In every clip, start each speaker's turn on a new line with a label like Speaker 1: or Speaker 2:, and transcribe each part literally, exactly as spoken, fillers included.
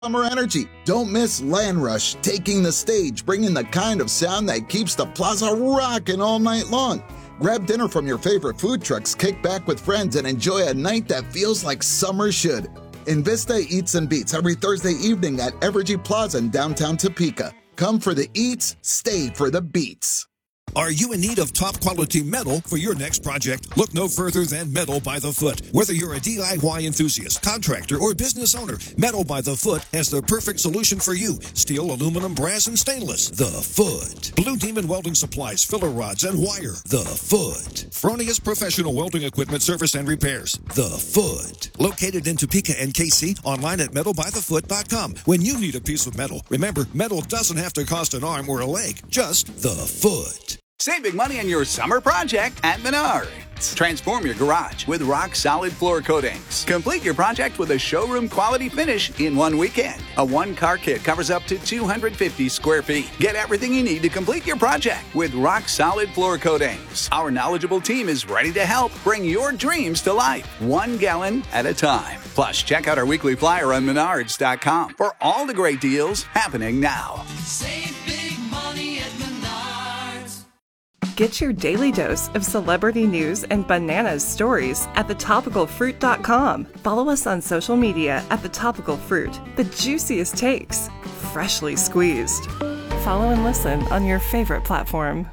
Speaker 1: summer energy. Don't miss Land Rush taking the stage, bringing the kind of sound that keeps the plaza rocking all night long. Grab dinner from your favorite food trucks, kick back with friends, and enjoy a night that feels like summer should. Invista Eats and Beats every Thursday evening at Evergy Plaza in downtown Topeka. Come for the eats, stay for the beats.
Speaker 2: Are you in need of top-quality metal for your next project? Look no further than Metal by the Foot. Whether you're a D I Y enthusiast, contractor, or business owner, Metal by the Foot has the perfect solution for you. Steel, aluminum, brass, and stainless. The Foot. Blue Demon Welding Supplies, filler rods, and wire. The Foot. Fronius Professional Welding Equipment Service and Repairs. The Foot. Located in Topeka and K C, online at metal by the foot dot com. When you need a piece of metal, remember, metal doesn't have to cost an arm or a leg. Just the Foot.
Speaker 3: Save big money on your summer project at Menards. Transform your garage with rock-solid floor coatings. Complete your project with a showroom-quality finish in one weekend. A one-car kit covers up to two hundred fifty square feet. Get everything you need to complete your project with rock-solid floor coatings. Our knowledgeable team is ready to help bring your dreams to life, one gallon at a time. Plus, check out our weekly flyer on menards dot com for all the great deals happening now.
Speaker 4: Save big money at Menards.
Speaker 5: Get your daily dose of celebrity news and bananas stories at the topical fruit dot com. Follow us on social media at The Topical Fruit. The juiciest takes, freshly squeezed. Follow and listen on your favorite platform.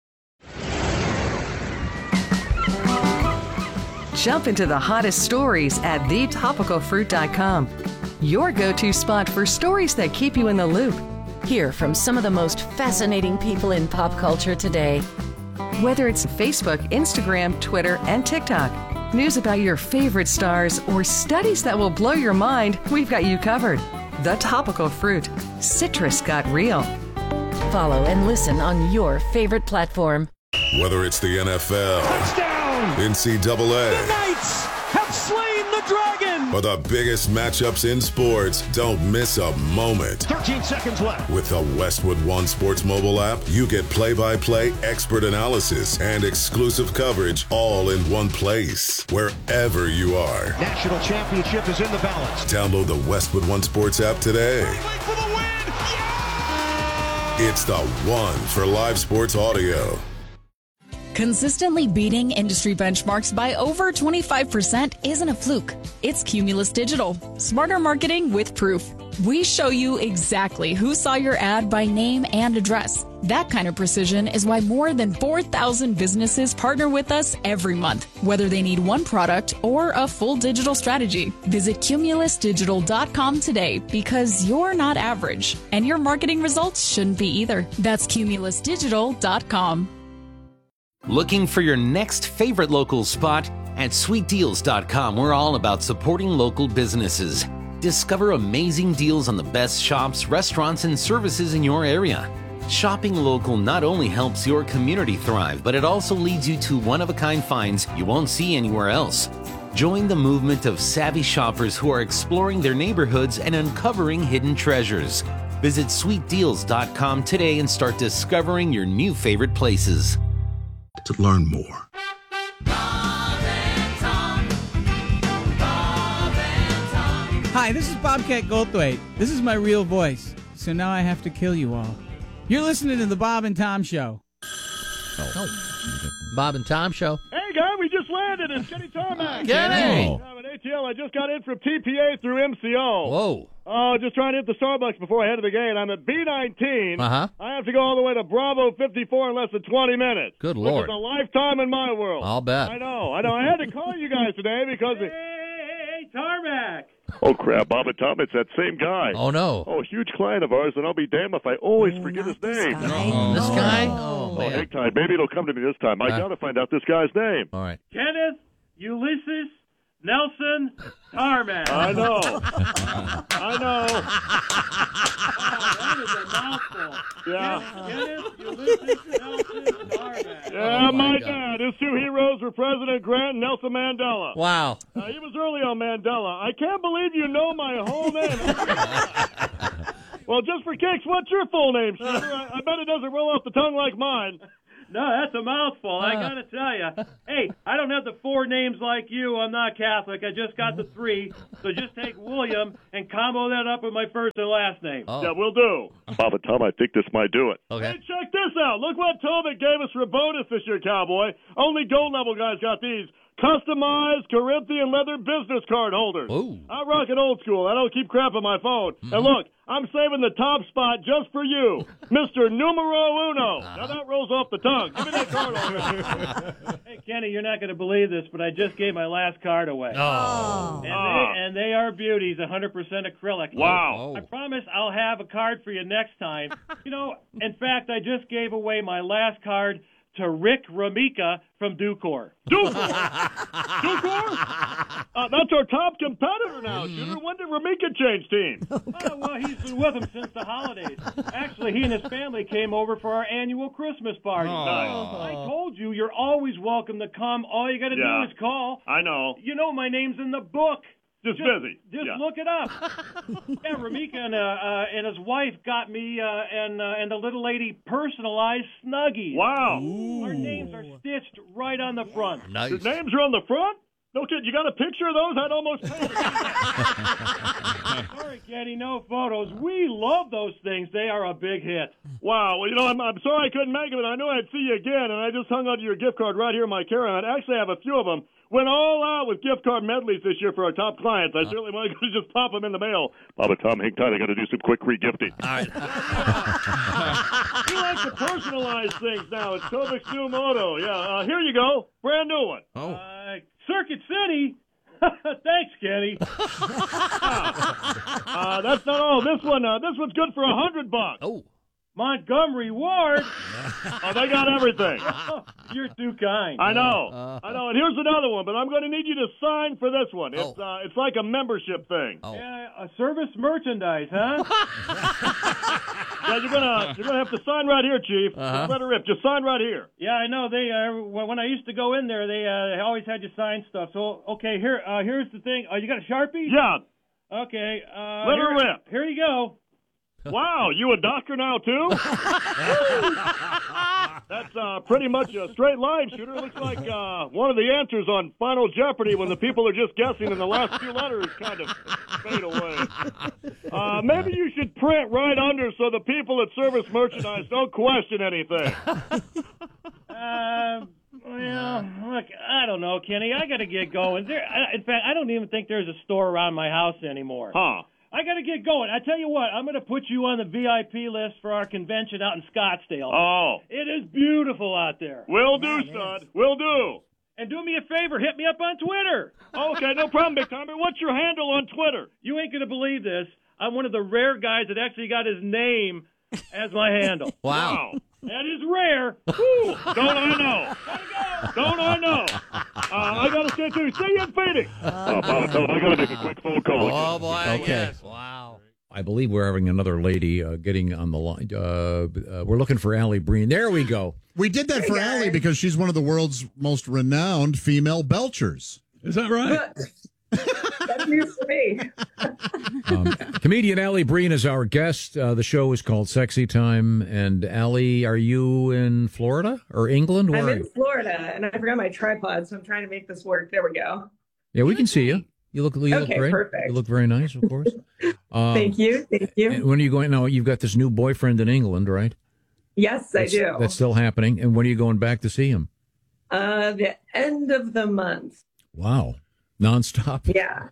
Speaker 6: Jump into the hottest stories at the topical fruit dot com. Your go-to spot for stories that keep you in the loop.
Speaker 7: Hear from some of the most fascinating people in pop culture today.
Speaker 6: Whether it's Facebook, Instagram, Twitter, and TikTok, news about your favorite stars, or studies that will blow your mind, we've got you covered. The Topical Fruit. Citrus got real.
Speaker 7: Follow and listen on your favorite platform.
Speaker 8: Whether it's the N F L,
Speaker 9: touchdown,
Speaker 8: N C double A,
Speaker 9: the Knights have slain the dragon,
Speaker 8: or the biggest matchups in sports, don't miss a moment.
Speaker 9: thirteen seconds left.
Speaker 8: With the Westwood One Sports mobile app, you get play-by-play expert analysis and exclusive coverage all in one place, wherever you are.
Speaker 9: National championship is in the balance.
Speaker 8: Download the Westwood One Sports app today.
Speaker 9: For the win. Yeah!
Speaker 8: It's the one for live sports audio.
Speaker 10: Consistently beating industry benchmarks by over twenty-five percent isn't a fluke. It's Cumulus Digital. Smarter marketing with proof. We show you exactly who saw your ad by name and address. That kind of precision is why more than four thousand businesses partner with us every month, whether they need one product or a full digital strategy. Visit cumulus digital dot com today because you're not average, and your marketing results shouldn't be either. That's cumulus digital dot com.
Speaker 11: Looking for your next favorite local spot? At sweet deals dot com, we're all about supporting local businesses. Discover amazing deals on the best shops, restaurants, and services in your area. Shopping local not only helps your community thrive, but it also leads you to one-of-a-kind finds you won't see anywhere else. Join the movement of savvy shoppers who are exploring their neighborhoods and uncovering hidden treasures. Visit sweet deals dot com today and start discovering your new favorite places.
Speaker 8: To learn more.
Speaker 12: Hi, this is Bobcat Goldthwait. This is my real voice, so now I have to kill you all. You're listening to the Bob and Tom Show.
Speaker 13: Oh. Bob and Tom Show.
Speaker 14: Hey, guy, we just landed. It's Kenny Tarmac.
Speaker 13: Kenny!
Speaker 14: Oh. I'm at A T L. I just got in from T P A through M C O.
Speaker 13: Whoa.
Speaker 14: Oh, uh, just trying to hit the Starbucks before I head to the gate. I'm at B nineteen.
Speaker 13: Uh-huh.
Speaker 14: I have to go all the way to Bravo fifty-four in less than twenty minutes.
Speaker 13: Good
Speaker 14: Which
Speaker 13: Lord.
Speaker 14: It's a lifetime in my world.
Speaker 13: I'll bet.
Speaker 14: I know. I know. I had to call you guys today because... Hey, hey, hey, Tarmac.
Speaker 15: Oh, crap. Bob and Tom, it's that same guy.
Speaker 13: Oh, no.
Speaker 15: Oh, huge client of ours, and I'll be damned if I always oh, forget his name.
Speaker 13: Oh. This guy? Oh,
Speaker 15: oh
Speaker 13: man.
Speaker 15: hang tight. Maybe it'll come to me this time. I uh, got to find out this guy's name.
Speaker 13: All right.
Speaker 14: Kenneth Ulysses Nelson Tarmac. I know. I know. Oh, that is a mouthful. Yeah. Kenneth Ulysses Nelson Tarmac. Yeah, oh, my, my dad. His two heroes were President Grant and Nelson Mandela.
Speaker 13: Wow.
Speaker 14: Uh, he was early on Mandela. I can't believe you know my whole name. Well, just for kicks, what's your full name, Shooter? I, I bet it doesn't roll off the tongue like mine. No, that's a mouthful. I got to tell you. Hey, I don't have the four names like you. I'm not Catholic. I just got the three. So just take William and combo that up with my first and last name.
Speaker 15: Oh. Yeah, we'll do. Bob and Tom, I think this might do it.
Speaker 16: Okay.
Speaker 15: Hey, check this out. Look what Tobit gave us for bonus this year, Cowboy. Only gold level guys got these. Customized Corinthian leather business card holders.
Speaker 16: Ooh.
Speaker 15: I rock it old school. I don't keep crap on my phone. Mm-hmm. And look, I'm saving the top spot just for you, Mister Numero Uno. Now that rolls off the tongue. Give me that card over.
Speaker 14: Hey, Kenny, you're not going to believe this, but I just gave my last card away.
Speaker 16: Oh.
Speaker 14: And,
Speaker 15: Oh.
Speaker 14: they, and they are beauties, one hundred percent acrylic.
Speaker 15: Wow.
Speaker 14: I promise I'll have a card for you next time. You know, in fact, I just gave away my last card to Rick Ramika from Ducor.
Speaker 15: Ducor? Ducor? Uh, that's our top competitor now, Shooter. When did Ramika change teams?
Speaker 14: Oh, well, he's been with them since the holidays. Actually, he and his family came over for our annual Christmas party.
Speaker 15: Nice.
Speaker 14: I told you, you're always welcome to come. All you got to
Speaker 15: Yeah.
Speaker 14: do is call.
Speaker 15: I know.
Speaker 14: You know my name's in the book.
Speaker 15: Just,
Speaker 14: Just
Speaker 15: busy.
Speaker 14: Just
Speaker 15: Yeah.
Speaker 14: look it up. Yeah, Ramika and, uh, uh, and his wife got me uh, and uh, and the little lady personalized Snuggies.
Speaker 15: Wow.
Speaker 14: Our names are stitched right on the front.
Speaker 16: Nice.
Speaker 15: Your names are on the front? No kid, you got a picture of those? I'd almost pay.
Speaker 14: Sorry, Kenny, no photos. We love those things. They are a big hit.
Speaker 15: Wow. Well, you know, I'm, I'm sorry I couldn't make it, but I knew I'd see you again, and I just hung onto your gift card right here in my carry-on. I actually have a few of them. Went all out with gift card medleys this year for our top clients. I certainly want to just pop them in the mail. Bob and Tom, hang tight. I got to do some quick re-gifting.
Speaker 16: All right.
Speaker 15: We like to personalize things now. It's Tobit's new motto. Yeah, uh, here you go. Brand new one.
Speaker 16: Oh.
Speaker 14: Uh, Circuit City. Thanks, Kenny.
Speaker 15: uh, that's not all. This one, uh, this one's good for a hundred bucks.
Speaker 16: Oh.
Speaker 14: Montgomery Ward.
Speaker 15: Oh, they got everything.
Speaker 14: You're too kind.
Speaker 15: I know. I know. And here's another one, but I'm going to need you to sign for this one. It's
Speaker 16: Oh.
Speaker 15: uh, it's like a membership thing.
Speaker 16: Oh.
Speaker 14: Yeah, a service merchandise, huh?
Speaker 15: Yeah, you're gonna you're gonna have to sign right here, Chief.
Speaker 16: Uh-huh.
Speaker 15: Just let her rip. Just sign right here.
Speaker 14: Yeah, I know. They uh, when when I used to go in there, they uh, they always had you sign stuff. So okay, here uh, here's the thing. Oh, you got a Sharpie?
Speaker 15: Yeah.
Speaker 14: Okay. Uh,
Speaker 15: Let
Speaker 14: here,
Speaker 15: her rip.
Speaker 14: Here you go.
Speaker 15: Wow, you a doctor now too? That's uh, pretty much a straight line, Shooter. Looks like uh, one of the answers on Final Jeopardy when the people are just guessing and the last few letters kind of fade away. Uh, maybe you should print right under so the people at Service Merchandise don't question anything.
Speaker 14: Uh, well, look, I don't know, Kenny. I got to get going. There, I, in fact, I don't even think there's a store around my house anymore.
Speaker 15: Huh.
Speaker 14: I got to get going. I tell you what, I'm going to put you on the V I P list for our convention out in Scottsdale.
Speaker 15: Oh.
Speaker 14: It is beautiful out there.
Speaker 15: Will do, stud. Will do.
Speaker 14: And do me a favor, hit me up on Twitter.
Speaker 15: Okay, no problem, Big Timer. What's your handle on Twitter?
Speaker 14: You ain't going to believe this. I'm one of the rare guys that actually got his name as my handle.
Speaker 16: Wow.
Speaker 14: That is rare.
Speaker 15: Whew. Don't I know? Don't I know? Uh, I got to say, too, see you in Phoenix. Uh, Bob, I got to make a quick phone call.
Speaker 16: Oh, boy.
Speaker 17: Okay.
Speaker 16: Yes. Wow.
Speaker 17: I believe we're having another lady uh, getting on the line. Uh, uh, we're looking for Allie Breen. There we go.
Speaker 18: We did that for Allie because she's one of the world's most renowned female belchers.
Speaker 12: Is that right?
Speaker 19: That's news to me.
Speaker 17: Um, comedian Allie Breen is our guest. Uh, the show is called Sexy Time. And Allie, are you in Florida or England? Where
Speaker 19: I'm
Speaker 17: are
Speaker 19: in
Speaker 17: you?
Speaker 19: Florida, and I forgot my tripod, so I'm trying to make this work. There we go.
Speaker 17: Yeah, we can see you. You look, you look
Speaker 19: Okay,
Speaker 17: great.
Speaker 19: perfect.
Speaker 17: You look very nice, of course. Um,
Speaker 19: Thank you. Thank you.
Speaker 17: and when are you going? No, you've got this new boyfriend in England, right?
Speaker 19: Yes, I
Speaker 17: That's-
Speaker 19: do.
Speaker 17: That's still happening. And when are you going back to see him?
Speaker 19: Uh, the end of the month.
Speaker 17: Wow. Nonstop.
Speaker 19: Yeah.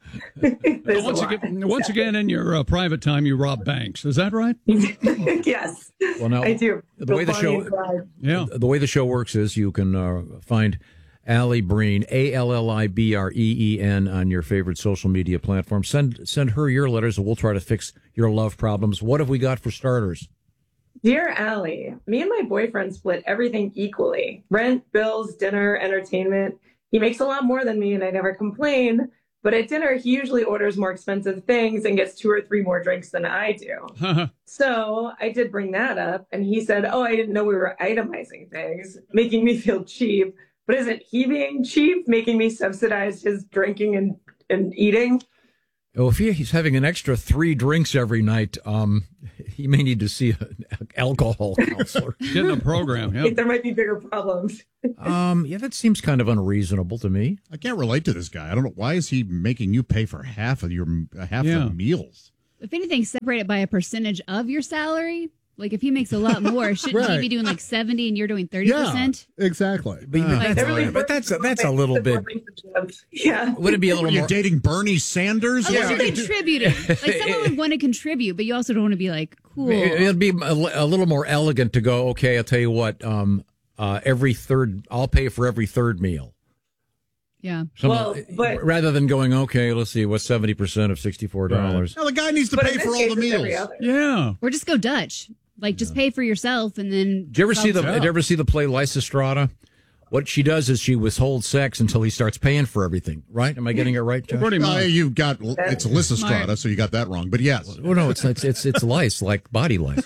Speaker 12: once again, once again, in your uh, private time, you rob banks. Is that right?
Speaker 19: Yes.
Speaker 17: Well, now,
Speaker 19: I do.
Speaker 17: The way the show,
Speaker 12: yeah,
Speaker 17: the way the show works is you can uh, find Allie Breen, A L L I B R E E N, on your favorite social media platform. Send send her your letters, and we'll try to fix your love problems. What have we got for starters?
Speaker 19: Dear Allie, me and my boyfriend split everything equally. Rent, bills, dinner, entertainment. He makes a lot more than me and I never complain. But at dinner, he usually orders more expensive things and gets two or three more drinks than I do. So I did bring that up. And he said, oh, I didn't know we were itemizing things, making me feel cheap. But isn't he being cheap, making me subsidize his drinking and, and eating?
Speaker 17: Oh, if he, he's having an extra three drinks every night, um, he may need to see an alcohol counselor.
Speaker 16: Get in a program.
Speaker 19: I
Speaker 16: Yeah.
Speaker 19: think there might be bigger problems.
Speaker 17: um, yeah, that seems kind of unreasonable to me.
Speaker 18: I can't relate to this guy. I don't know why is he making you pay for half of your half
Speaker 16: Yeah.
Speaker 18: the meals.
Speaker 20: If anything, separate it by a percentage of your salary. Like if he makes a lot more, shouldn't
Speaker 21: Right.
Speaker 20: he be doing like seventy and you're doing thirty
Speaker 21: Yeah,
Speaker 20: percent?
Speaker 21: exactly.
Speaker 17: But,
Speaker 18: Uh,
Speaker 17: that's,
Speaker 19: Everybody-
Speaker 17: but that's that's a little bit.
Speaker 19: Yeah.
Speaker 17: Would it be a
Speaker 18: What,
Speaker 17: little
Speaker 18: are you
Speaker 17: more?
Speaker 18: dating Bernie Sanders?
Speaker 20: Unless
Speaker 18: Yeah.
Speaker 20: you're contributing. Like someone would want to contribute, but you also don't want to be like, cool.
Speaker 17: It'd be a, a little more elegant to go. Okay, I'll tell you what. Um, uh, every third, I'll pay for every third meal.
Speaker 20: Yeah.
Speaker 17: Some-
Speaker 19: Well, but-
Speaker 17: rather than going, okay, let's see, what's seventy percent of sixty-four dollars?
Speaker 18: No, the guy needs to
Speaker 19: But
Speaker 18: pay
Speaker 19: in this
Speaker 18: for all
Speaker 19: case,
Speaker 18: the
Speaker 19: it's every
Speaker 18: meals.
Speaker 19: other.
Speaker 16: Yeah.
Speaker 20: Or just go Dutch. Like just pay for yourself and then.
Speaker 17: Did you ever see the?
Speaker 16: Yeah.
Speaker 17: Did you ever see the play Lysistrata? What she does is she withholds sex until he starts paying for everything. Right? Am I getting it right, Josh?
Speaker 16: Pretty
Speaker 18: Uh,
Speaker 16: much.
Speaker 18: you got it's Lysistrata, so you got that wrong. But yes,
Speaker 17: Oh no, it's it's it's, it's lice, like body lice.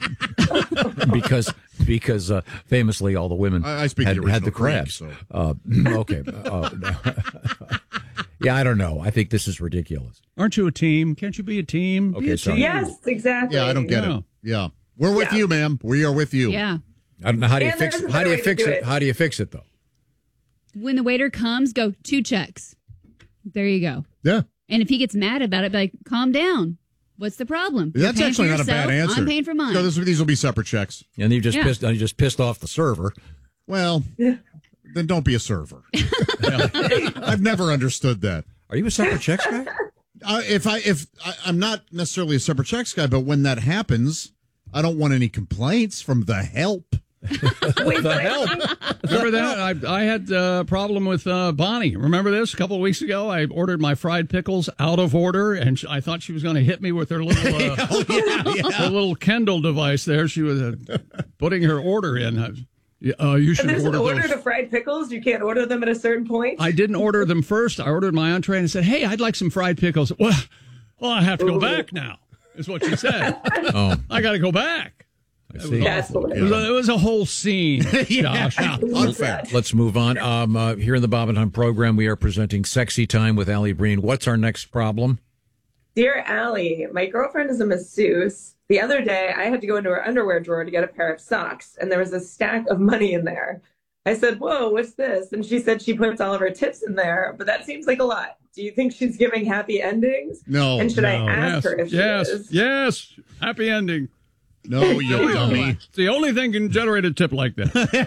Speaker 17: because because uh, famously all the women
Speaker 18: I- I speak
Speaker 17: had,
Speaker 18: the
Speaker 17: had the
Speaker 18: original Greek,
Speaker 17: crabs.
Speaker 18: so.
Speaker 17: Uh, okay. Uh, no. Yeah, I don't know. I think this is ridiculous.
Speaker 16: Aren't you a team? Can't you be a team? Be
Speaker 17: Okay,
Speaker 16: a
Speaker 17: sorry.
Speaker 16: team.
Speaker 19: Yes, exactly.
Speaker 18: yeah, I don't get
Speaker 16: Yeah.
Speaker 18: it. Yeah, we're with
Speaker 19: Yeah.
Speaker 18: you, ma'am. We are with you.
Speaker 20: Yeah.
Speaker 17: I don't know how do you
Speaker 19: And
Speaker 17: fix
Speaker 19: there's a
Speaker 17: how do you
Speaker 19: better way to
Speaker 17: fix
Speaker 19: do
Speaker 17: it?
Speaker 19: it.
Speaker 17: How do you fix it though?
Speaker 20: When the waiter comes, go two checks. There you go.
Speaker 21: Yeah.
Speaker 20: And if he gets mad about it, be like, calm down. What's the problem? You're
Speaker 18: That's
Speaker 20: paying
Speaker 18: actually
Speaker 20: for
Speaker 18: not a bad
Speaker 20: yourself,
Speaker 18: answer.
Speaker 20: I'm paying for mine.
Speaker 18: So this, these will be separate checks.
Speaker 17: And you just
Speaker 20: Yeah.
Speaker 17: pissed you just pissed off the server.
Speaker 18: Well, then don't be a server. I've never understood that.
Speaker 17: Are you a separate checks guy?
Speaker 18: Uh, if I if I, I'm not necessarily a separate checks guy, but when that happens, I don't want any complaints from the help.
Speaker 17: The help.
Speaker 16: Remember that? I, I had a problem with uh, Bonnie. Remember this? A couple of weeks ago, I ordered my fried pickles out of order, and sh- I thought she was going to hit me with her little uh,
Speaker 18: Oh, yeah, yeah.
Speaker 16: her little Kendall device there. She was uh, putting her order in. I, uh, you should
Speaker 19: And there's an
Speaker 16: order
Speaker 19: order
Speaker 16: those.
Speaker 19: to fried pickles. You can't order them at a certain point.
Speaker 16: I didn't order them first. I ordered my entree and said, hey, I'd like some fried pickles. Well, well I have to go back now, is what she said.
Speaker 17: Oh,
Speaker 16: I got to go back.
Speaker 17: I see.
Speaker 19: That's
Speaker 16: It was, a, it was a whole scene, Josh.
Speaker 18: Unfair.
Speaker 17: Let's move on. Um, uh, here in the Bob and Tom program, we are presenting Sexy Time with Allie Breen. What's our next problem?
Speaker 19: Dear Allie, my girlfriend is a masseuse. The other day, I had to go into her underwear drawer to get a pair of socks, and there was a stack of money in there. I said, whoa, what's this? And she said she puts all of her tips in there, but that seems like a lot. Do you think she's giving happy endings?
Speaker 18: No.
Speaker 19: And should I
Speaker 18: no.
Speaker 19: ask
Speaker 16: Yes,
Speaker 19: her if
Speaker 16: yes,
Speaker 19: she is?
Speaker 16: yes. Happy ending.
Speaker 18: No, you dummy.
Speaker 16: It's the only thing can generate a tip like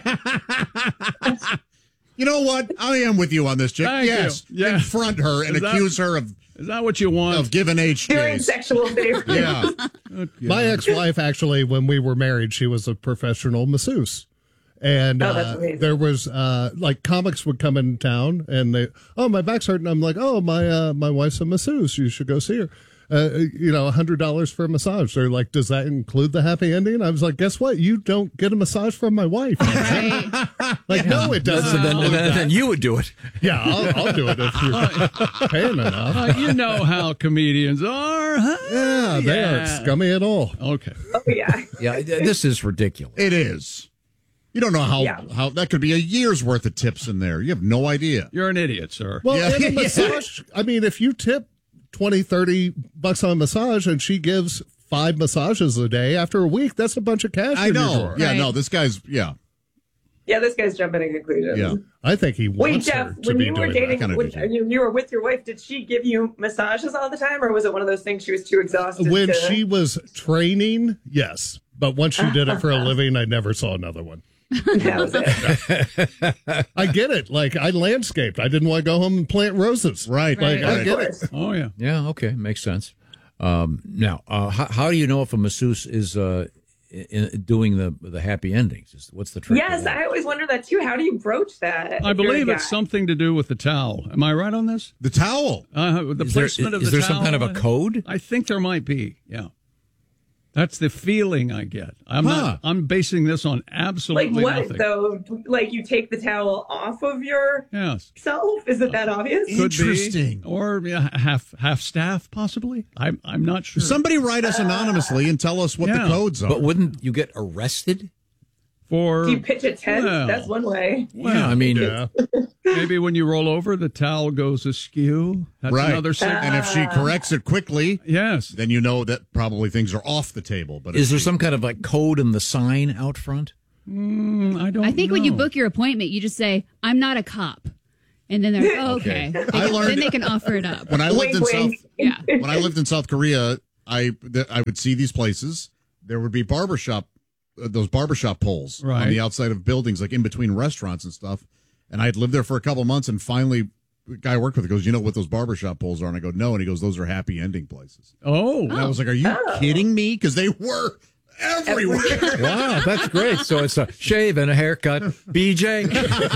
Speaker 16: that.
Speaker 18: You know what? I am with you on this, chick.
Speaker 16: Thank you.
Speaker 18: yes.
Speaker 16: Yeah.
Speaker 18: Confront her and
Speaker 16: Is that-
Speaker 18: accuse her of,
Speaker 16: Is that what you want?
Speaker 18: of giving H
Speaker 19: Doing
Speaker 18: Js.
Speaker 19: sexual favors.
Speaker 18: Yeah.
Speaker 21: My ex-wife, actually, when we were married, she was a professional masseuse. And
Speaker 19: Oh, that's
Speaker 21: uh,
Speaker 19: amazing.
Speaker 21: there was uh, like comics would come in town, and they, oh, my back's hurting. I'm like, oh, my uh, my wife's a masseuse. You should go see her. Uh, you know, a hundred dollars for a massage. They're like, does that include the happy ending? I was like, guess what? You don't get a massage from my wife.
Speaker 20: Right.
Speaker 21: Like, no, it doesn't.
Speaker 17: So then,
Speaker 21: include
Speaker 17: then,
Speaker 21: that.
Speaker 17: then you would do it.
Speaker 21: Yeah, I'll, I'll do it if you're paying enough.
Speaker 16: Uh, you know how comedians are, huh?
Speaker 21: Yeah, they
Speaker 16: Yeah.
Speaker 21: aren't scummy at all.
Speaker 16: Okay.
Speaker 19: Oh, yeah.
Speaker 17: Yeah, this is ridiculous.
Speaker 18: It is. You don't know how,
Speaker 19: Yeah.
Speaker 18: how that could be a year's worth of tips in there. You have no idea.
Speaker 16: You're an idiot, sir.
Speaker 21: Well,
Speaker 18: Yeah.
Speaker 21: in a massage, I mean, if you tip twenty, thirty bucks on a massage and she gives five massages a day after a week, that's a bunch of cash.
Speaker 18: I
Speaker 21: in your
Speaker 18: know.
Speaker 21: drawer.
Speaker 18: Yeah,
Speaker 20: Right.
Speaker 18: no, this guy's, yeah.
Speaker 19: Yeah, this guy's jumping to conclusions.
Speaker 18: Yeah.
Speaker 21: I think he
Speaker 19: Wait,
Speaker 21: wants
Speaker 19: Jeff,
Speaker 21: her to
Speaker 19: when
Speaker 21: be
Speaker 19: you were
Speaker 21: doing
Speaker 19: dating,
Speaker 18: kinda
Speaker 19: when
Speaker 18: do too.
Speaker 19: you, you were with your wife, did she give you massages all the time, or was it one of those things she was too exhausted
Speaker 21: that. When
Speaker 19: to...
Speaker 21: she was training, yes. But once she did it for a living, I never saw another one.
Speaker 19: That was it.
Speaker 21: I get it. Like, I landscaped. I didn't want to go home and plant roses.
Speaker 18: Right.
Speaker 21: Like,
Speaker 20: Right.
Speaker 21: I
Speaker 19: Of
Speaker 21: get
Speaker 19: course.
Speaker 21: it.
Speaker 16: Oh, yeah.
Speaker 17: Yeah, okay, makes sense. Um, now, uh, how, how do you know if a masseuse is uh, in, doing the the happy endings? Is- What's the trick? to
Speaker 19: Yes,
Speaker 17: that?
Speaker 19: I always wonder that too. How do you broach that?
Speaker 16: I
Speaker 19: if you're a
Speaker 16: believe
Speaker 19: guy?
Speaker 16: it's something to do with the towel. Am I right on this?
Speaker 18: The towel.
Speaker 16: Uh, the
Speaker 17: Is there-
Speaker 16: placement of
Speaker 17: is
Speaker 16: the
Speaker 17: there some
Speaker 16: towel,
Speaker 17: kind of a
Speaker 16: I think-
Speaker 17: code?
Speaker 16: I think there might be. Yeah, that's the feeling I get. I'm
Speaker 18: Huh.
Speaker 16: not. I'm basing this on
Speaker 19: Like
Speaker 16: absolutely
Speaker 19: what
Speaker 16: nothing.
Speaker 19: though? Like you take the towel off of yourself?
Speaker 16: Yes,
Speaker 19: Is it that obvious?
Speaker 16: could
Speaker 18: Interesting.
Speaker 16: be. Or yeah, half half staff possibly. I'm I'm not sure.
Speaker 18: Somebody write us anonymously and tell us what
Speaker 16: Yeah.
Speaker 18: the codes are.
Speaker 17: But wouldn't you get arrested?
Speaker 16: For
Speaker 19: Do you pitch a tent?
Speaker 16: well,
Speaker 19: That's one way.
Speaker 16: well,
Speaker 17: Yeah, I mean,
Speaker 21: Yeah.
Speaker 16: maybe when you roll over, the towel goes askew. That's
Speaker 18: right.
Speaker 16: another signal.
Speaker 18: And if she corrects it quickly,
Speaker 16: yes,
Speaker 18: then you know that probably things are off the table. But
Speaker 17: is
Speaker 18: if
Speaker 17: there
Speaker 18: she-
Speaker 17: some kind of like code in the sign out front?
Speaker 16: Mm, I don't
Speaker 20: I think
Speaker 16: know.
Speaker 20: when you book your appointment, you just say, "I'm not a cop," and then they're like, oh, okay. They
Speaker 18: I
Speaker 20: can-
Speaker 18: learned-
Speaker 20: then they can offer it up.
Speaker 18: when I lived in
Speaker 19: Wink,
Speaker 18: South
Speaker 19: wink.
Speaker 20: Yeah.
Speaker 18: when I lived in South Korea, I th- I would see these places. There would be barbershop, uh, those barbershop poles
Speaker 16: Right.
Speaker 18: on the outside of buildings, like in between restaurants and stuff. And I'd lived there for a couple months, and finally, the guy I worked with goes, "You know what those barbershop poles are?" And I go, "No." And he goes, "Those are happy ending places."
Speaker 16: Oh,
Speaker 18: And I was like, "Are you
Speaker 19: Oh.
Speaker 18: kidding me?" Because they were everywhere.
Speaker 17: Wow, that's great. So it's a shave and a haircut. B J.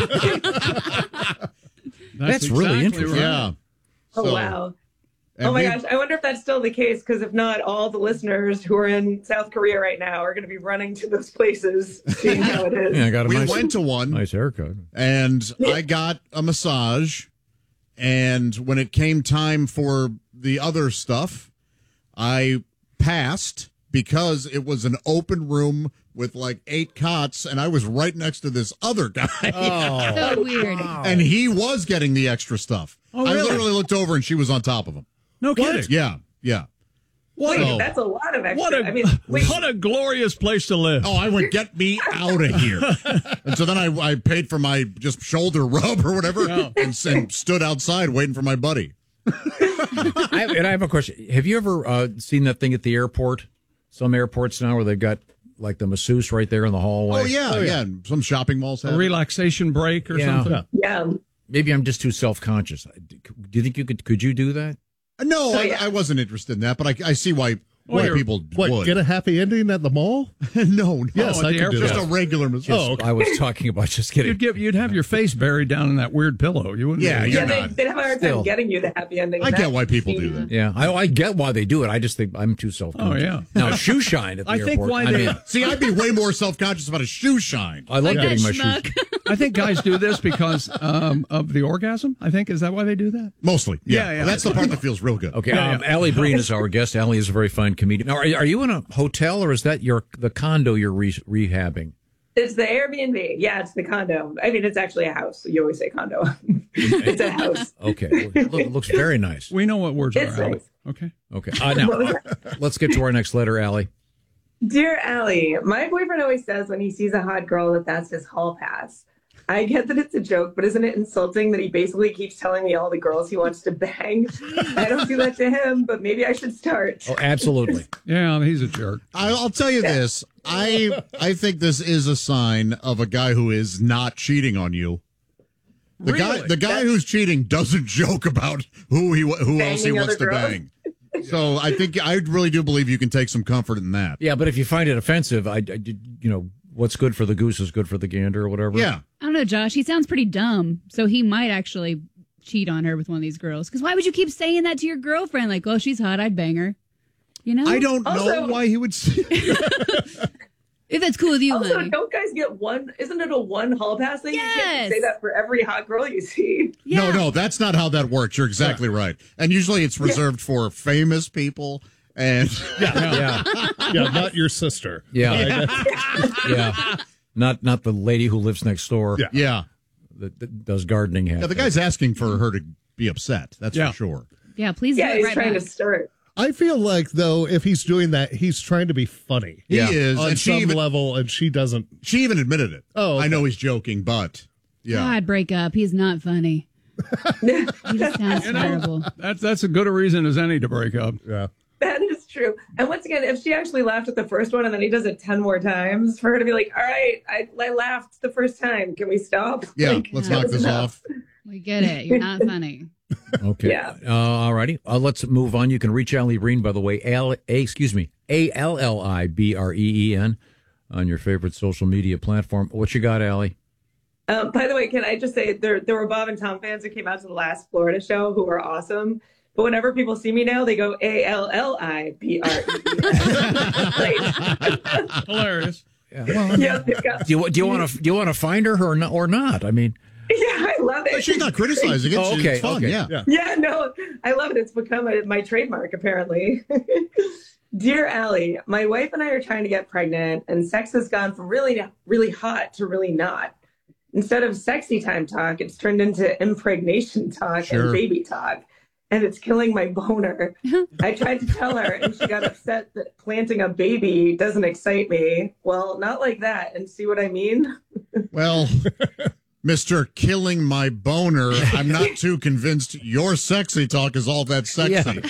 Speaker 17: That's really
Speaker 16: exactly
Speaker 17: interesting.
Speaker 16: right.
Speaker 18: Yeah.
Speaker 19: Oh,
Speaker 18: So-
Speaker 19: wow.
Speaker 18: and
Speaker 19: Oh my
Speaker 18: we-
Speaker 19: gosh, I wonder if that's still the case, because if not, all the listeners who are in South Korea right now are going to be running to those places, seeing how it is.
Speaker 17: Yeah, I got a
Speaker 18: We
Speaker 17: nice,
Speaker 18: went to one.
Speaker 17: nice haircut.
Speaker 18: And I got a massage. And when it came time for the other stuff, I passed because it was an open room with like eight cots, and I was right next to this other guy.
Speaker 17: Oh,
Speaker 20: So weird.
Speaker 18: And he was getting the extra stuff.
Speaker 16: Oh,
Speaker 18: I
Speaker 16: really?
Speaker 18: literally looked over, and she was on top of him.
Speaker 16: No kidding.
Speaker 18: Yeah, yeah.
Speaker 16: What,
Speaker 19: Wait,
Speaker 18: So-
Speaker 19: that's a lot of extra.
Speaker 16: what a
Speaker 19: I mean, wait,
Speaker 16: what a glorious place to live.
Speaker 18: Oh, I went, "Get me out of here." And so then I, I paid for my just shoulder rub or whatever
Speaker 16: Yeah.
Speaker 18: and, and stood outside waiting for my buddy.
Speaker 17: I have, and I have a question. Have you ever uh, seen that thing at the airport? Some airports now where they've got like the masseuse right there in the hallway.
Speaker 18: Oh, yeah, yeah. Some shopping malls have
Speaker 16: A
Speaker 18: it.
Speaker 16: relaxation break or
Speaker 17: Yeah.
Speaker 16: something.
Speaker 19: yeah.
Speaker 17: Maybe I'm just too self-conscious. Do you think you could? Could you do that?
Speaker 18: No,
Speaker 19: So,
Speaker 18: I,
Speaker 19: yeah.
Speaker 18: I wasn't interested in that, but I, I see why why
Speaker 16: you're-
Speaker 18: people
Speaker 21: What,
Speaker 18: would.
Speaker 21: get a happy ending at the mall?
Speaker 18: no, no.
Speaker 21: Yes,
Speaker 16: at
Speaker 21: I
Speaker 16: the
Speaker 21: could do
Speaker 18: just
Speaker 21: that.
Speaker 18: a regular massage.
Speaker 21: Oh, okay.
Speaker 17: I was talking about just kidding.
Speaker 16: You'd give you'd have your face buried down in that weird pillow. You wouldn't.
Speaker 18: Yeah,
Speaker 16: be-
Speaker 18: you're
Speaker 19: Yeah, they,
Speaker 18: not.
Speaker 19: they'd have a hard
Speaker 17: Still.
Speaker 19: time getting you the happy ending.
Speaker 18: I
Speaker 19: That-
Speaker 18: get why people do that.
Speaker 17: Yeah, I, I get why they do it. I just think I'm too self-conscious.
Speaker 16: Oh, yeah.
Speaker 17: Now shoe shine at the
Speaker 16: I
Speaker 17: airport.
Speaker 16: think why
Speaker 17: I
Speaker 16: they-
Speaker 17: mean,
Speaker 18: See, I'd be way more self-conscious about a shoe shine.
Speaker 17: I love
Speaker 20: Like
Speaker 17: getting
Speaker 20: that
Speaker 17: my shoes.
Speaker 20: schmuck.
Speaker 16: I think guys do this because um, of the orgasm. I think is that why they do that?
Speaker 18: Mostly. Yeah,
Speaker 16: Yeah, yeah.
Speaker 18: That's the part that feels real good.
Speaker 17: Okay,
Speaker 16: Yeah,
Speaker 17: um,
Speaker 16: yeah.
Speaker 17: Allie Breen is our guest. Allie is a very fine comedian. Now, are, are you in a hotel or is that your the condo you're re- rehabbing?
Speaker 19: It's the Airbnb. Yeah, it's the condo. I mean, it's actually a house. You always say condo. It's a house.
Speaker 17: Okay, well, it look, it looks very nice.
Speaker 16: We know what words
Speaker 19: It's
Speaker 16: are. Allie.
Speaker 19: nice.
Speaker 16: Okay.
Speaker 17: Okay, uh, now let's get to our next letter, Allie.
Speaker 19: Dear Allie, my boyfriend always says when he sees a hot girl that that's his hall pass. I get that it's a joke, but isn't it insulting that he basically keeps telling me all the girls he wants to bang? I don't do that to him, but maybe I should start.
Speaker 17: Oh, absolutely.
Speaker 16: Yeah, he's a jerk.
Speaker 18: I, I'll tell you this. I I think this is a sign of a guy who is not cheating on you. The guy
Speaker 16: Really?
Speaker 18: the guy who's cheating doesn't joke about who he who else he
Speaker 19: Banging
Speaker 18: wants to
Speaker 19: other girls?
Speaker 18: bang. So I think I really do believe you can take some comfort in that.
Speaker 17: Yeah, but if you find it offensive, I, I did- you know, what's good for the goose is good for the gander or whatever.
Speaker 18: Yeah.
Speaker 20: I don't know, Josh. He sounds pretty dumb, so he might actually cheat on her with one of these girls. Because why would you keep saying that to your girlfriend? Like, oh, she's hot, I'd bang her. You know?
Speaker 18: I don't
Speaker 19: Also-
Speaker 18: know why he would say
Speaker 20: If that's cool with you,
Speaker 19: Also,
Speaker 20: honey.
Speaker 19: don't guys get one? Isn't it a one hall pass thing? You
Speaker 20: Yes.
Speaker 19: can't say that for every hot girl you see.
Speaker 20: Yeah.
Speaker 18: No, no, that's not how that works. You're exactly right. And usually it's reserved for famous people and
Speaker 17: yeah,
Speaker 21: Yeah, not your sister.
Speaker 17: yeah, yeah. Not not the lady who lives next door.
Speaker 21: Yeah.
Speaker 18: yeah.
Speaker 17: That, that does gardening.
Speaker 18: Yeah, the guy's asking for her to be upset. That's
Speaker 16: Yeah.
Speaker 18: for sure.
Speaker 20: Yeah, please
Speaker 19: Yeah,
Speaker 20: do it
Speaker 19: he's
Speaker 20: right
Speaker 19: trying
Speaker 20: back.
Speaker 19: to stir it.
Speaker 21: I feel like, though, if he's doing that, he's trying to be funny.
Speaker 18: He
Speaker 17: Yeah.
Speaker 18: is,
Speaker 21: On
Speaker 18: and she
Speaker 21: some
Speaker 18: even,
Speaker 21: level, and she doesn't.
Speaker 18: she even admitted it.
Speaker 21: Oh, okay.
Speaker 18: I know he's joking, but yeah.
Speaker 20: God, break up. He's not funny. He just sounds
Speaker 16: You know,
Speaker 20: terrible.
Speaker 16: That's that's a good a reason as any to break up.
Speaker 21: Yeah.
Speaker 19: That is true. And once again, if she actually laughed at the first one and then he does it ten more times, for her to be like, all right, I, I laughed the first time. Can we stop?
Speaker 18: Yeah,
Speaker 19: Like,
Speaker 18: let's
Speaker 19: that
Speaker 18: knock
Speaker 19: was
Speaker 18: this
Speaker 19: enough.
Speaker 18: off.
Speaker 20: We get it. You're not funny.
Speaker 17: Okay.
Speaker 19: Yeah.
Speaker 17: Uh, all righty. Uh, let's move on. You can reach Allie Breen, by the way, L- A, excuse me, A L L I B R E E N on your favorite social media platform. What you got, Allie?
Speaker 19: Um, by the way, can I just say there there were Bob and Tom fans who came out to the last Florida show who were awesome. But whenever people see me now, they go A L L I B R E E N.
Speaker 16: Hilarious.
Speaker 17: Yeah. Well,
Speaker 19: Yeah, they've got-
Speaker 17: do you do you want to do you want to find her or not, or not? I mean,
Speaker 19: yeah, I love it.
Speaker 18: But she's not criticizing it.
Speaker 17: Oh,
Speaker 18: She's-
Speaker 17: okay,
Speaker 18: it's fun,
Speaker 17: okay.
Speaker 18: yeah.
Speaker 21: Yeah.
Speaker 19: Yeah, no, I love it. It's become a, my trademark, apparently. Dear Allie, my wife and I are trying to get pregnant, and sex has gone from really, really hot to really not. Instead of sexy time talk, it's turned into impregnation talk
Speaker 18: Sure.
Speaker 19: and baby talk, and it's killing my boner. I tried to tell her, and she got upset that planting a baby doesn't excite me. Well, not like that, and see what I mean?
Speaker 18: Well, Mister Killing My Boner, I'm not too convinced your sexy talk is all that sexy.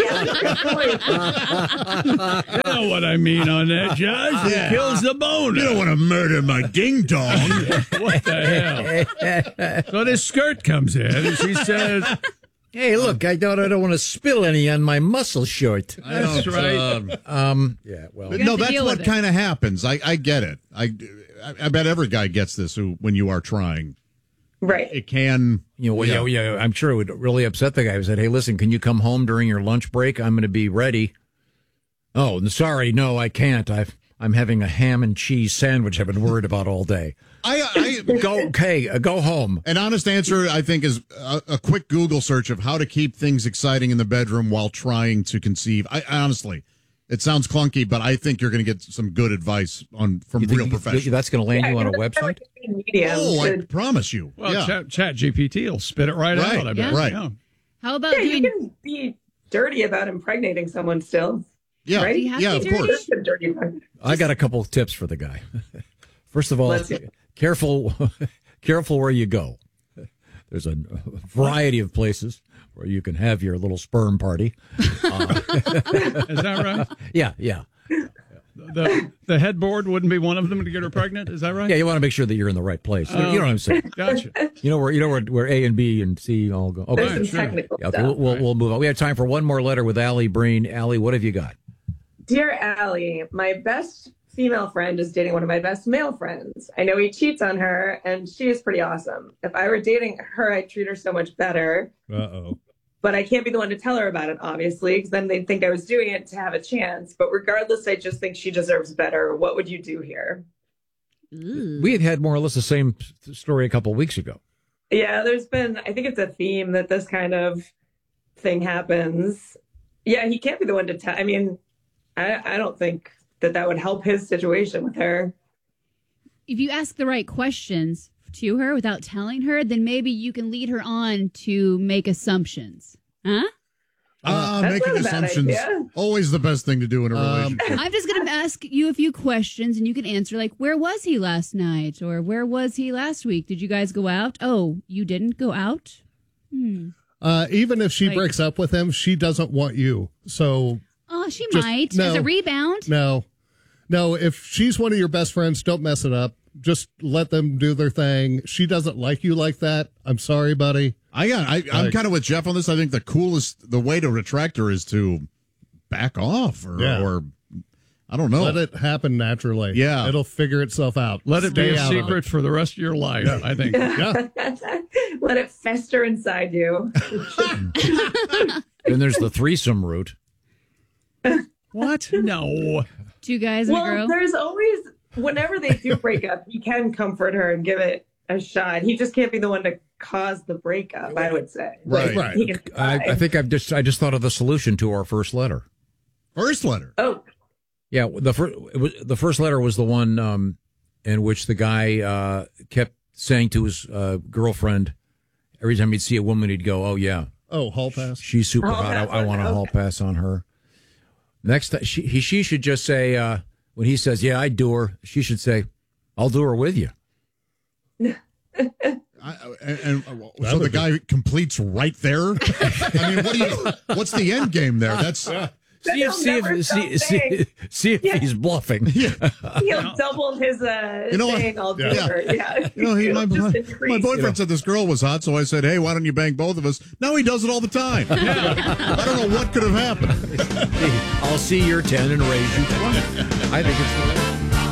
Speaker 16: You know what I mean on that, Judge?
Speaker 18: Yeah.
Speaker 16: It kills the boner.
Speaker 18: You don't want to murder my ding dong.
Speaker 16: What the hell? So this skirt comes in, and she says,
Speaker 17: Hey, look, I don't, I don't want to spill any on my muscle shirt.
Speaker 16: That's right.
Speaker 18: Um,
Speaker 17: Um, yeah, well,
Speaker 18: But no, that's what kind of happens. I, I get it. I, I bet every guy gets this who, when you are trying.
Speaker 19: Right.
Speaker 18: It can.
Speaker 17: You know, well, yeah. yeah, I'm sure it would really upset the guy who said, hey, listen, can you come home during your lunch break? I'm going to be ready. Oh, sorry, no, I can't. I've, I'm having a ham and cheese sandwich I've been worried about all day.
Speaker 18: I, I
Speaker 17: go, okay, uh, go home.
Speaker 18: An honest answer, I think, is a, a quick Google search of how to keep things exciting in the bedroom while trying to conceive. I, I honestly, it sounds clunky, but I think you're going to get some good advice on from
Speaker 17: You think
Speaker 18: real
Speaker 17: you-
Speaker 18: professionals.
Speaker 17: that's going to land you on a website?
Speaker 18: Oh, I promise you.
Speaker 16: well,
Speaker 18: yeah.
Speaker 16: chat, chat G P T will spit it right,
Speaker 18: Right,
Speaker 16: out. I bet.
Speaker 18: right.
Speaker 16: Yeah.
Speaker 20: How about
Speaker 19: Yeah,
Speaker 20: doing?
Speaker 19: you can be dirty about impregnating someone still.
Speaker 18: Yeah,
Speaker 19: Right?
Speaker 20: You have
Speaker 18: yeah,
Speaker 20: to
Speaker 18: of
Speaker 20: be dirty?
Speaker 18: course.
Speaker 19: Just a dirty one.
Speaker 17: I got a couple of tips for the guy. First of all,
Speaker 19: Let's hear it.
Speaker 17: careful, careful where you go. There's a variety of places where you can have your little sperm party. Uh,
Speaker 16: Is that right?
Speaker 17: yeah, yeah.
Speaker 16: The the headboard wouldn't be one of them to get her pregnant. Is that right?
Speaker 17: Yeah, you want to make sure that you're in the right place. You know-
Speaker 16: Oh,
Speaker 17: you know what I'm saying?
Speaker 16: Gotcha.
Speaker 17: You know where you know where, where A and B and C all go. Okay,
Speaker 19: There's some technical
Speaker 17: Yeah, okay,
Speaker 19: stuff.
Speaker 17: we'll, we'll, we'll move on. We have time for one more letter with Allie Breen. Allie, what have you got?
Speaker 19: Dear Allie, my best female friend is dating one of my best male friends. I know he cheats on her, and she is pretty awesome. If I were dating her, I'd treat her so much better.
Speaker 21: Uh-oh.
Speaker 19: But I can't be the one to tell her about it, obviously, because then they'd think I was doing it to have a chance. But regardless, I just think she deserves better. What would you do here?
Speaker 17: We had had more or less the same story a couple of weeks ago.
Speaker 19: Yeah, there's been, I think it's a theme that this kind of thing happens. Yeah, he can't be the one to tell. I mean, I, I don't think that that would help his situation with her.
Speaker 20: If you ask the right questions to her without telling her, then maybe you can lead her on to make assumptions. Huh?
Speaker 18: Ah,
Speaker 19: That's
Speaker 18: making
Speaker 19: not a bad
Speaker 18: assumptions.
Speaker 19: idea.
Speaker 18: Always the best thing to do in a
Speaker 21: Um,
Speaker 18: relationship.
Speaker 20: I'm just going to ask you a few questions and you can answer, like, where was he last night? Or where was he last week? Did you guys go out? Oh, you didn't go out? Hmm.
Speaker 21: Uh, even if she
Speaker 20: Like-
Speaker 21: breaks up with him, she doesn't want you. So
Speaker 20: Oh, she
Speaker 21: Just-
Speaker 20: might.
Speaker 21: no.
Speaker 20: As a rebound.
Speaker 21: no, no. If she's one of your best friends, don't mess it up. Just let them do their thing. She doesn't like you like that. I'm sorry, buddy.
Speaker 18: I got. I, I'm
Speaker 21: Like-
Speaker 18: kind of with Jeff on this. I think the coolest, the way to retract her is to back off, or,
Speaker 21: Yeah.
Speaker 18: or I don't know.
Speaker 21: Let it happen naturally.
Speaker 18: Yeah.
Speaker 21: It'll figure itself out.
Speaker 16: Let it be
Speaker 21: Stay
Speaker 16: a
Speaker 21: out of
Speaker 16: secret for the rest of your life, I think.
Speaker 21: Yeah.
Speaker 19: Let it fester inside you.
Speaker 17: Then there's the threesome route.
Speaker 16: What? No.
Speaker 20: Two guys and a
Speaker 19: Well,
Speaker 20: girl.
Speaker 19: there's always, whenever they do break up, he can comfort her and give it a shot. He just can't be the one to cause the breakup, I would say.
Speaker 18: Right.
Speaker 19: Like, he can
Speaker 17: I,
Speaker 19: try.
Speaker 17: I think I've just I just thought of the solution to our first letter.
Speaker 18: First letter.
Speaker 19: Oh,
Speaker 17: Yeah, the first the first letter was the one um, in which the guy uh, kept saying to his uh, girlfriend every time he'd see a woman, he'd go, "Oh yeah,
Speaker 21: Oh, hall pass.
Speaker 17: she's super
Speaker 19: Hall
Speaker 17: hot. I,
Speaker 19: pass
Speaker 17: I
Speaker 19: on
Speaker 17: want a
Speaker 19: her.
Speaker 17: hall pass on her." Next, time, she he, she should just say uh, when he says, "Yeah, I'd do her," she should say, "I'll do her with you."
Speaker 18: I, and, and uh, so the guy completes right there. I mean, what do you? What's the end game there? That's
Speaker 17: See if
Speaker 19: He'll
Speaker 17: see
Speaker 19: never
Speaker 17: if
Speaker 19: stop
Speaker 17: see,
Speaker 19: saying.
Speaker 17: see, see if
Speaker 19: Yeah.
Speaker 17: he's bluffing.
Speaker 19: he'll double his uh,
Speaker 18: You know what?
Speaker 19: saying I'll do
Speaker 18: Yeah.
Speaker 19: her. Yeah.
Speaker 18: you know, he, my,
Speaker 19: It'll
Speaker 18: my,
Speaker 19: just
Speaker 18: my
Speaker 19: increase.
Speaker 18: boyfriend said this girl was hot, so I said, "Hey, why don't you bang both of us?" Now he does it all the time. I don't know what could have happened.
Speaker 17: I'll see your ten and raise you twenty. I think it's.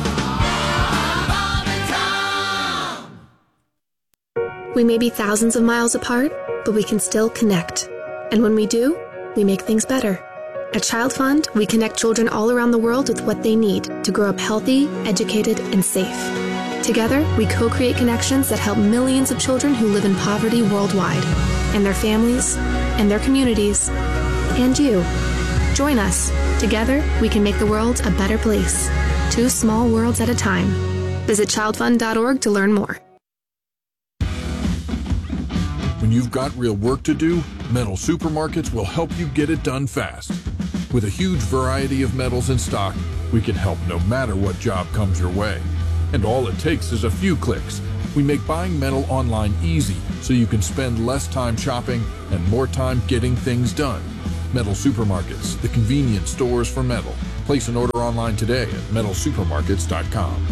Speaker 1: We may be thousands of miles apart, but we can still connect. And when we do, we make things better. At Child Fund, we connect children all around the world with what they need to grow up healthy, educated, and safe. Together, we co-create connections that help millions of children who live in poverty worldwide, and their families, and their communities, and you. Join us. Together, we can make the world a better place. Two small worlds at a time. Visit child fund dot org to learn more.
Speaker 2: When you've got real work to do, Metal Supermarkets will help you get it done fast. With a huge variety of metals in stock, we can help no matter what job comes your way. And all it takes is a few clicks. We make buying metal online easy so you can spend less time shopping and more time getting things done. Metal Supermarkets, the convenient stores for metal. Place an order online today at metal supermarkets dot com.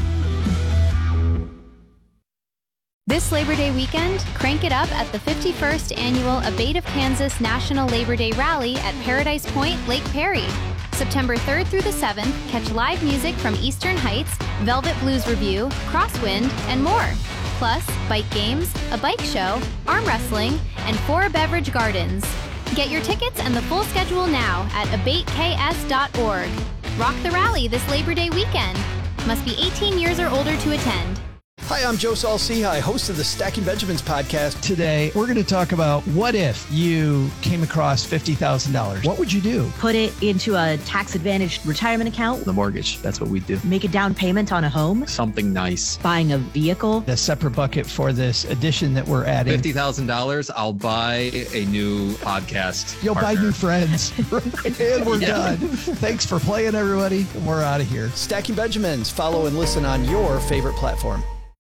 Speaker 22: This Labor Day weekend, crank it up at the fifty-first Annual Abate of Kansas National Labor Day Rally at Paradise Point, Lake Perry. September third through the seventh, catch live music from Eastern Heights, Velvet Blues Review, Crosswind, and more. Plus, bike games, a bike show, arm wrestling, and four beverage gardens. Get your tickets and the full schedule now at abate k s dot org. Rock the rally this Labor Day weekend. Must be eighteen years or older to attend.
Speaker 23: Hi, I'm Joe Saul-Sehy, host of the Stacking Benjamins podcast. Today, we're going to talk about what if you came across fifty thousand dollars. What would you do?
Speaker 24: Put it into a tax-advantaged retirement account.
Speaker 25: The mortgage, that's what we do.
Speaker 24: Make a down payment on a home.
Speaker 25: Something nice.
Speaker 24: Buying a vehicle.
Speaker 23: A separate bucket for this addition that we're adding.
Speaker 25: fifty thousand dollars, I'll buy a new podcast
Speaker 23: You'll
Speaker 25: partner.
Speaker 23: buy new friends. And we're
Speaker 25: Yeah.
Speaker 23: done. Thanks for playing, everybody. And we're out of here. Stacking Benjamins. Follow and listen on your favorite platform.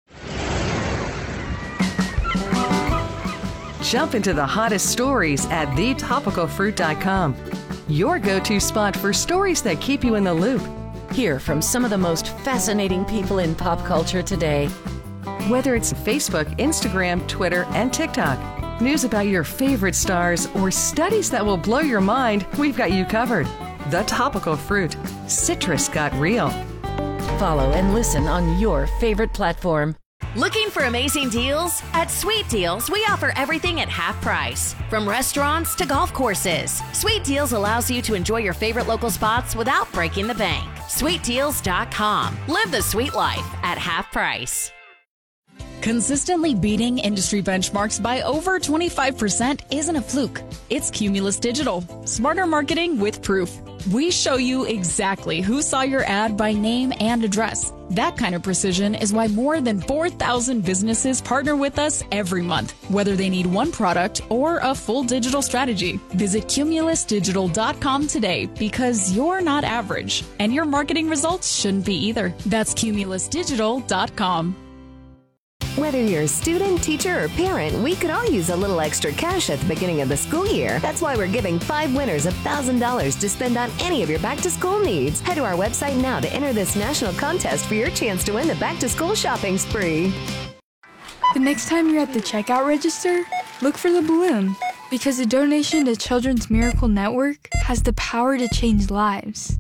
Speaker 6: Jump into the hottest stories at the topical fruit dot com. Your go-to spot for stories that keep you in the loop.
Speaker 7: Hear from some of the most fascinating people in pop culture today.
Speaker 6: Whether it's Facebook, Instagram, Twitter, and TikTok, news about your favorite stars, or studies that will blow your mind, we've got you covered. The Topical Fruit. Citrus got real.
Speaker 7: Follow and listen on your favorite platform.
Speaker 26: Looking for amazing deals? At Sweet Deals, we offer everything at half price. From restaurants to golf courses, Sweet Deals allows you to enjoy your favorite local spots without breaking the bank. sweet deals dot com. Live the sweet life at half price.
Speaker 10: Consistently beating industry benchmarks by over twenty-five percent isn't a fluke. It's Cumulus Digital. Smarter marketing with proof. We show you exactly who saw your ad by name and address. That kind of precision is why more than four thousand businesses partner with us every month, whether they need one product or a full digital strategy. Visit cumulus digital dot com today because you're not average, and your marketing results shouldn't be either. That's cumulus digital dot com.
Speaker 27: Whether you're a student, teacher, or parent, we could all use a little extra cash at the beginning of the school year. That's why we're giving five winners one thousand dollars to spend on any of your back-to-school needs. Head to our website now to enter this national contest for your chance to win the back-to-school shopping spree.
Speaker 28: The next time you're at the checkout register, look for the balloon, because a donation to Children's Miracle Network has the power to change lives.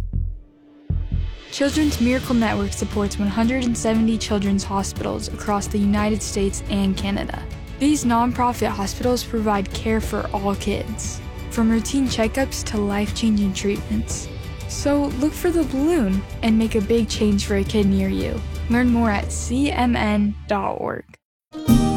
Speaker 28: Children's Miracle Network supports one hundred seventy children's hospitals across the United States and Canada. These nonprofit hospitals provide care for all kids, from routine checkups to life-changing treatments. So look for the balloon and make a big change for a kid near you. Learn more at c m n dot org.